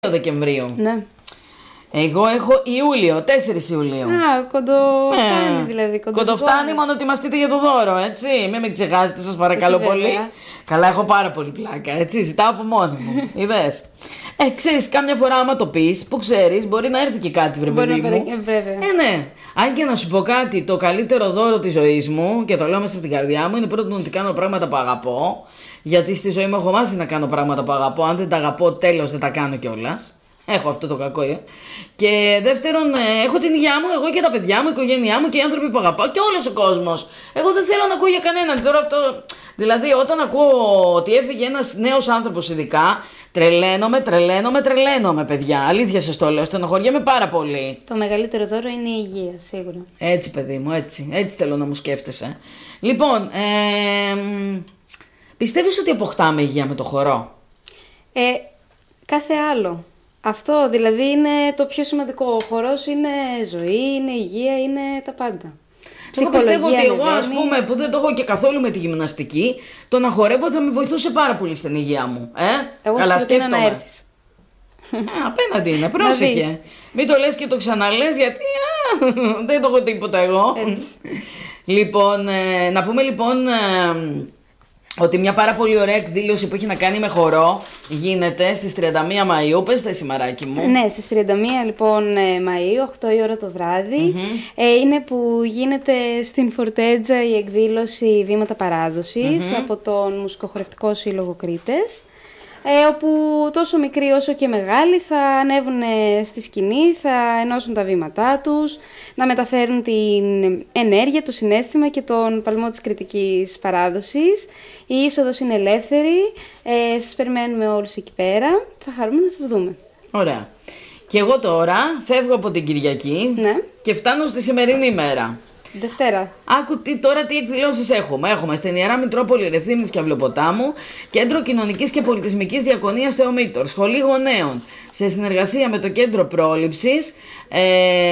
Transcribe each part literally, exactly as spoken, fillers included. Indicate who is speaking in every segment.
Speaker 1: Δεκεμβρίου.
Speaker 2: Ναι.
Speaker 1: Εγώ έχω Ιούλιο, τέσσερις Ιουλίου.
Speaker 2: Α, κοντοφτάνει
Speaker 1: ε,
Speaker 2: δηλαδή.
Speaker 1: Κοντοφτάνει, μόνο ετοιμαστείτε για το δώρο, έτσι. Μην με ξεχάσετε, σας παρακαλώ
Speaker 2: όχι,
Speaker 1: πολύ.
Speaker 2: βέβαια.
Speaker 1: Καλά, έχω πάρα πολύ πλάκα, έτσι. Ζητάω από μόνη μου. Είδες. Ε, ξέρεις, κάμια φορά άμα το πεις, που ξέρεις, μπορεί να έρθει και κάτι, βρε παιδί μου.
Speaker 2: Ε, βέβαια.
Speaker 1: Ε, ναι. Αν και να σου πω κάτι, το καλύτερο δώρο της ζωής μου, και το λέω μέσα από την καρδιά μου, είναι πρώτον ότι κάνω πράγματα που αγαπώ. Γιατί στη ζωή μου έχω μάθει να κάνω πράγματα που αγαπώ. Αν δεν τα αγαπώ, τέλος δεν τα κάνω κιόλας. Έχω αυτό το κακό, ε. Και δεύτερον, ε, έχω την υγειά μου, εγώ και τα παιδιά μου, η οικογένειά μου και οι άνθρωποι που αγαπάω και όλος ο κόσμος. Εγώ δεν θέλω να ακούω για κανέναν. Τώρα αυτό. Δηλαδή, όταν ακούω ότι έφυγε ένας νέος άνθρωπος, ειδικά, τρελαίνομαι, τρελαίνομαι, τρελαίνομαι, παιδιά. Αλήθεια σας το λέω, στενοχωριέμαι πάρα πολύ.
Speaker 2: Το μεγαλύτερο δώρο είναι η υγεία, σίγουρα.
Speaker 1: Έτσι, παιδί μου, έτσι. Έτσι θέλω να μου σκέφτεσαι. Λοιπόν, ε, πιστεύεις ότι αποκτάμε υγεία με το χορό?
Speaker 2: Ε, κάθε άλλο. Αυτό δηλαδή είναι το πιο σημαντικό. Ο χορός είναι ζωή, είναι υγεία, είναι τα πάντα.
Speaker 1: Εγώ πιστεύω ότι εγώ, ας πούμε, που δεν το έχω και καθόλου με τη γυμναστική, το να χορεύω θα με βοηθούσε πάρα πολύ στην υγεία μου. Ε?
Speaker 2: Εγώ
Speaker 1: Καλά, σκέφτομαι.
Speaker 2: να έρθεις.
Speaker 1: Α, απέναντι είναι, πρόσεχε. Μην το λες και το ξαναλες, γιατί α, δεν το έχω τίποτα εγώ.
Speaker 2: Έτσι.
Speaker 1: Λοιπόν, ε, να πούμε λοιπόν ε, ότι μια πάρα πολύ ωραία εκδήλωση που έχει να κάνει με χορό γίνεται στις τριάντα μία Μαΐου. Πες τα σημαράκι μου.
Speaker 2: Ναι, στις τριάντα μία λοιπόν Μαΐου, οκτώ η ώρα το βράδυ. Mm-hmm. ε, είναι που γίνεται στην Φορτέτζα η εκδήλωση Βήματα Παράδοσης mm-hmm. από τον Μουσικοχορευτικό Σύλλογο Κρήτες. Ε, όπου τόσο μικροί όσο και μεγάλοι θα ανέβουν στη σκηνή, θα ενώσουν τα βήματά τους, να μεταφέρουν την ενέργεια, το συναίσθημα και τον παλμό της κρητικής παράδοσης. Η είσοδος είναι ελεύθερη, ε, σας περιμένουμε όλους εκεί πέρα, θα χαρούμε να σας δούμε.
Speaker 1: Ωραία. Και εγώ τώρα φεύγω από την Κυριακή
Speaker 2: ναι.
Speaker 1: και φτάνω στη σημερινή ημέρα.
Speaker 2: Δευτέρα.
Speaker 1: Άκου τι, τώρα τι εκδηλώσεις έχουμε. Έχουμε στην Ιερά Μητρόπολη Ρεθύμνης και Αυλοποτάμου Κέντρο Κοινωνικής και Πολιτισμικής Διακονίας Θεομήτωρ, Σχολή Γονέων, σε συνεργασία με το Κέντρο Πρόληψης, ε,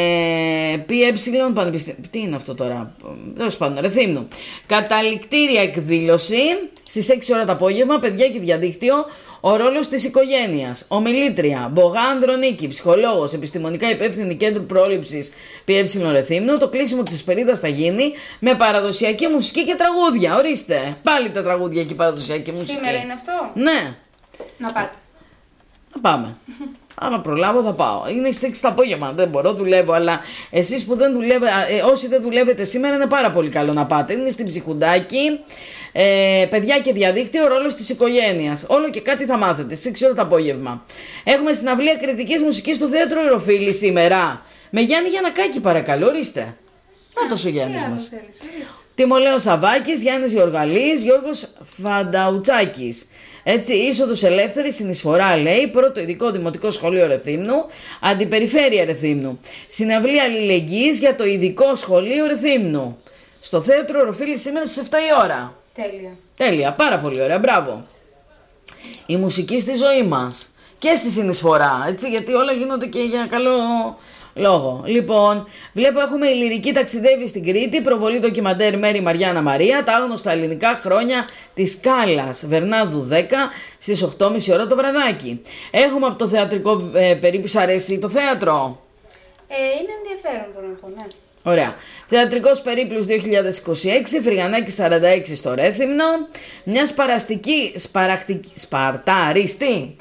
Speaker 1: ΠΕ Πανεπιστήμιο. Τι είναι αυτό τώρα, τέλος πάντων, Ρεθύμνου. Καταληκτήρια εκδήλωση στις έξι ώρα το απόγευμα, παιδιά και διαδίκτυο. Ο ρόλος της οικογένειας. Ομιλήτρια Μπογά Ανδρονίκη, ψυχολόγος, επιστημονικά υπεύθυνη Κέντρου Πρόληψης ΠΕ Ρεθύμνου. Το κλείσιμο της Εσπερίδας θα γίνει με παραδοσιακή μουσική και τραγούδια. Ορίστε, πάλι τα τραγούδια και η παραδοσιακή μουσική.
Speaker 2: Σήμερα είναι αυτό?
Speaker 1: Ναι.
Speaker 2: Να πάτε.
Speaker 1: Να πάμε. Άμα προλάβω θα πάω. Είναι στις έξι το απόγευμα. Δεν μπορώ, δουλεύω. Αλλά εσείς που δεν δουλεύετε, ε, όσοι δεν δουλεύετε σήμερα, είναι πάρα πολύ καλό να πάτε. Είναι στην Ψυχουντάκη. Ε, παιδιά και διαδίκτυο, ρόλος της οικογένειας. Όλο και κάτι θα μάθετε στις έξι ώρα το απόγευμα. Έχουμε συναυλία κριτικής μουσικής στο Θέατρο Ηροφίλη σήμερα. Με Γιάννη Γιαννακάκη, παρακαλώ, ορίστε. Νάτος ο Γιάννης μας. Τιμολέος Σαββάκης, Γιάννης Γεωργαλής, Γιώργος Φανταουτσάκης. Έτσι, είσοδος ελεύθερη, συνεισφορά λέει, πρώτο ειδικό δημοτικό σχολείο Ρεθύμνου, αντιπεριφέρεια Ρεθύμνου. Συναυλία αλληλεγγύης για το ειδικό σχολείο Ρεθύμνου. Στο Θέατρο Ηροφίλη σήμερα στις επτά η ώρα.
Speaker 2: Τέλεια.
Speaker 1: Τέλεια, πάρα πολύ ωραία, μπράβο. Η μουσική στη ζωή μας και στη συνεισφορά, έτσι, γιατί όλα γίνονται και για καλό λόγο. Λοιπόν, βλέπω έχουμε η Λυρική ταξιδεύει στην Κρήτη, προβολή ντοκιμαντέρ Μέρη Μαριάννα Μαρία, τα άγνωστα ελληνικά χρόνια της Κάλλας, Βερνάδου δέκα, στις οκτώ και μισή ώρα το βραδάκι. Έχουμε από το θεατρικό ε, περίπου, σ' αρέσει το θέατρο?
Speaker 2: Ε, είναι ενδιαφέρον, μπορώ να πω, ναι.
Speaker 1: Ωραία. Θεατρικός Περίπλους δύο χιλιάδες είκοσι έξι, Φρυγανάκη σαράντα έξι στο Ρέθυμνο. Μια σπαραστική, σπαρακτική, σπαρταριστή.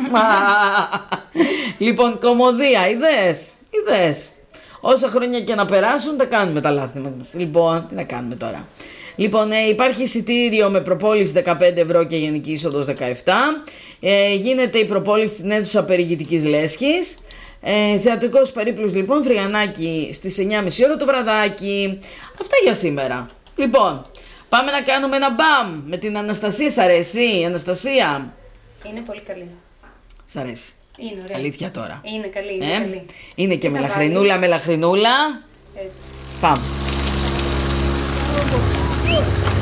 Speaker 1: Λοιπόν, κομμωδία, είδες, είδες. Όσα χρόνια και να περάσουν, τα κάνουμε τα λάθη μας. Λοιπόν, τι να κάνουμε τώρα. Λοιπόν, ε, υπάρχει εισιτήριο με προπόληση δεκαπέντε ευρώ και γενική είσοδος δεκαεπτά. Ε, γίνεται η προπόληση στην αίθουσα περιηγητικής λέσχης. Ε, θεατρικός Περίπλους λοιπόν, Φρυγανάκη στις εννιά και μισή ώρα το βραδάκι. Αυτά για σήμερα. Λοιπόν, πάμε να κάνουμε ένα μπαμ με την Αναστασία. Σ' αρέσει, Αναστασία?
Speaker 2: Είναι πολύ καλή.
Speaker 1: Σ' αρέσει?
Speaker 2: Είναι ωραία.
Speaker 1: Αλήθεια τώρα?
Speaker 2: Είναι καλή, είναι
Speaker 1: ε?
Speaker 2: καλή.
Speaker 1: Είναι και με λαχρινούλα, με λαχρινούλα.
Speaker 2: Έτσι.
Speaker 1: Πάμε.